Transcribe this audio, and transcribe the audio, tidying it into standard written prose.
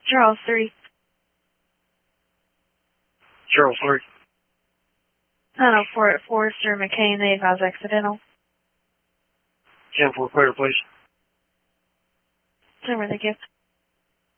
Charles 3. Charles 3. 904 at Forrester McCain, they advise accidental. 10-4 clear, please. Number, thank you.